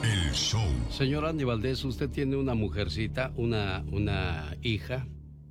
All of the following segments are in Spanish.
El show. Señor Andy Valdés, usted tiene una mujercita, una hija,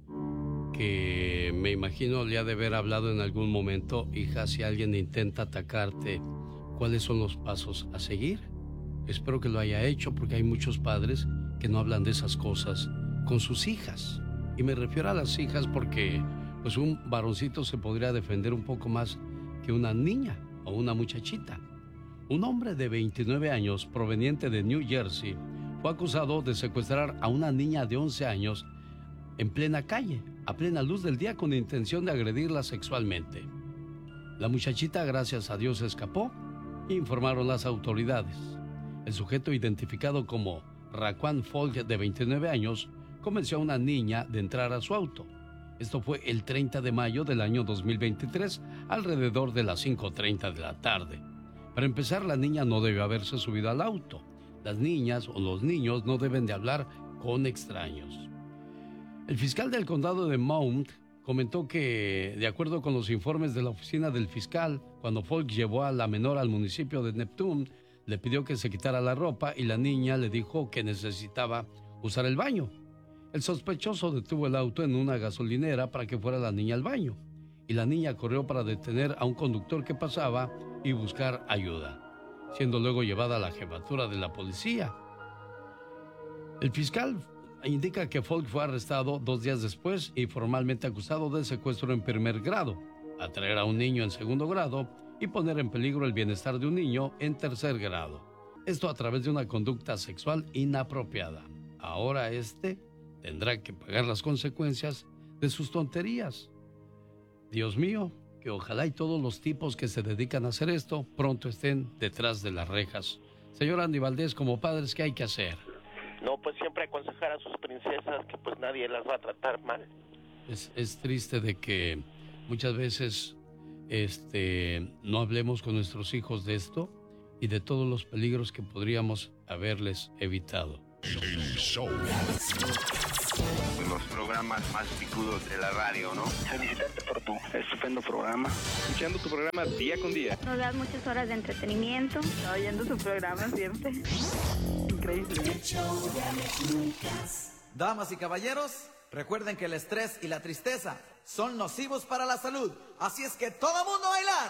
que me imagino le ha de haber hablado en algún momento. Hija, si alguien intenta atacarte, ¿cuáles son los pasos a seguir? Espero que lo haya hecho, porque hay muchos padres que no hablan de esas cosas con sus hijas. Y me refiero a las hijas porque pues un varoncito se podría defender un poco más que una niña o una muchachita. Un hombre de 29 años proveniente de New Jersey fue acusado de secuestrar a una niña de 11 años en plena calle, a plena luz del día, con intención de agredirla sexualmente. La muchachita, gracias a Dios, escapó, informaron las autoridades. El sujeto, identificado como Raquan Folk, de 29 años, convenció a una niña de entrar a su auto. Esto fue el 30 de mayo del año 2023, alrededor de las 5:30 de la tarde. Para empezar, la niña no debió haberse subido al auto. Las niñas o los niños no deben de hablar con extraños. El fiscal del condado de Mount comentó que, de acuerdo con los informes de la oficina del fiscal, cuando Folk llevó a la menor al municipio de Neptune, le pidió que se quitara la ropa y la niña le dijo que necesitaba usar el baño. El sospechoso detuvo el auto en una gasolinera para que fuera la niña al baño, y la niña corrió para detener a un conductor que pasaba y buscar ayuda, siendo luego llevada a la jefatura de la policía. El fiscal indica que Folk fue arrestado 2 días después y formalmente acusado de secuestro en primer grado, atraer a un niño en segundo grado y poner en peligro el bienestar de un niño en tercer grado. Esto a través de una conducta sexual inapropiada. Ahora tendrá que pagar las consecuencias de sus tonterías. Dios mío, que ojalá y todos los tipos que se dedican a hacer esto pronto estén detrás de las rejas. Señor Andy Valdés, como padres, ¿qué hay que hacer? No, pues siempre aconsejar a sus princesas que pues nadie las va a tratar mal. Es triste de que muchas veces no hablemos con nuestros hijos de esto y de todos los peligros que podríamos haberles evitado. El show. Los programas más picudos de la radio, ¿no? Felicitarte por tu estupendo programa. Escuchando tu programa día con día. Nos das muchas horas de entretenimiento. Oyendo tu programa siempre. Increíble. Damas y caballeros, recuerden que el estrés y la tristeza son nocivos para la salud. Así es que todo mundo a bailar.